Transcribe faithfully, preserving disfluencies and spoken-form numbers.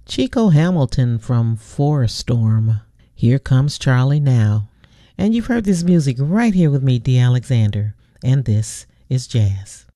Chico Hamilton from Forest Storm. Here Comes Charlie Now. And you've heard this music right here with me, Dee Alexander. And this is Jazz.